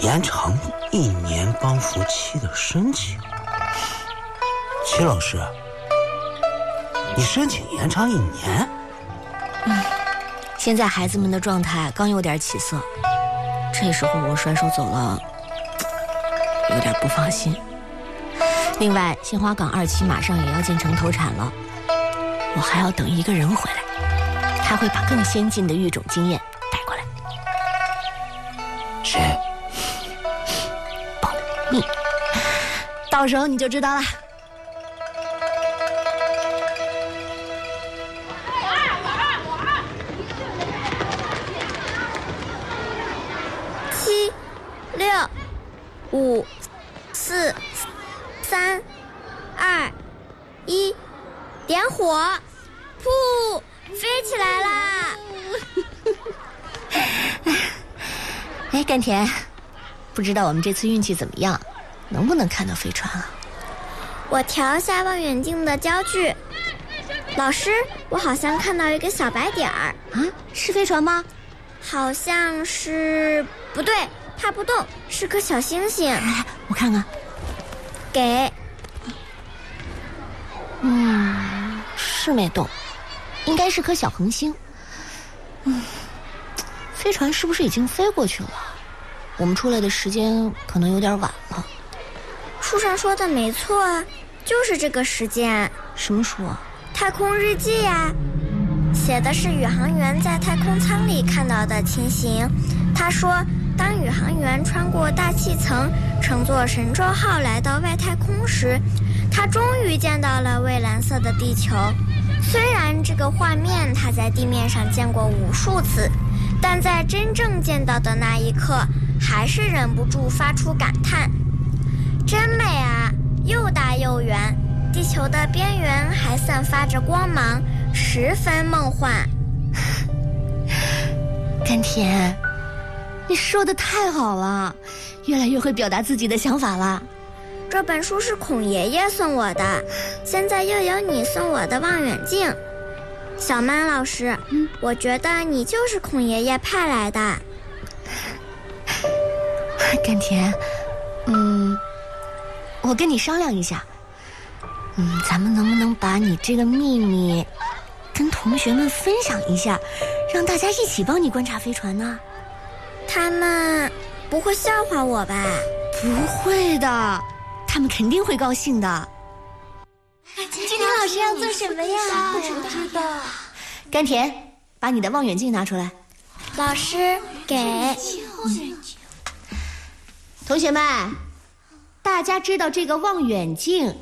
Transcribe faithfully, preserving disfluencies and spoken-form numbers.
延长一年帮扶期的申请。齐老师，你申请延长一年？ 嗯，现在孩子们的状态刚有点起色，这时候我甩手走了，有点不放心。另外，杏花港二期马上也要建成投产了，我还要等一个人回来，他会把更先进的育种经验带过来。 谁？ 保密，到时候你就知道了。 七、六、五、四、三、二、一，点火！噗，飞起来啦！ 哎，甘甜，不知道我们这次运气怎么样，能不能看到飞船啊？ 我调下望远镜的焦距。老师，我好像看到一个小白点儿。 啊，是飞船吗？ 好像是，不对，它不动，是颗小星星。 来，我看看。 给。 嗯，是没动，应该是颗小恒星。嗯，飞船是不是已经飞过去了？我们出来的时间可能有点晚了。 书上说的没错啊，就是这个时间。 什么书啊？ 太空日记呀，写的是宇航员在太空舱里看到的情形。他说，当宇航员穿过大气层，乘坐神舟号来到外太空时，他终于见到了蔚蓝色的地球。虽然这个画面他在地面上见过无数次，但在真正见到的那一刻，还是忍不住发出感叹：真美啊，又大又圆，地球的边缘还散发着光芒，十分梦幻。 甘甜，你说的太好了，越来越会表达自己的想法了。 这本书是孔爷爷送我的，现在又有你送我的望远镜。小曼老师，嗯，我觉得你就是孔爷爷派来的。 甘甜，嗯，我跟你商量一下，嗯，咱们能不能把你这个秘密跟同学们分享一下，让大家一起帮你观察飞船呢？ 他们不会笑话我吧？ 不会的，他们肯定会高兴的。 今天老师要做什么呀？ 不知道。 甘甜，把你的望远镜拿出来。 老师，给。 同学们，大家知道这个望远镜